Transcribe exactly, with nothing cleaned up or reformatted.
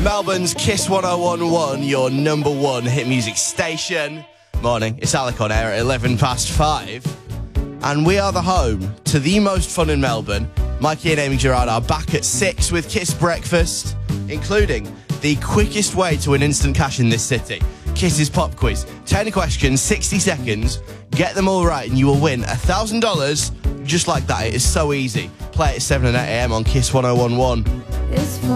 Melbourne's Kiss one oh one one, your number one hit music station. Morning, it's Alec on air at eleven past five. And we are the home to the most fun in Melbourne. Mikey and Amy Gerard are back at six with Kiss Breakfast, including the quickest way to win instant cash in this city. Kiss's Pop Quiz. ten questions, sixty seconds. Get them all right and you will win one thousand dollars just like that. It is so easy. Play it at seven and eight a.m. on Kiss one oh one one.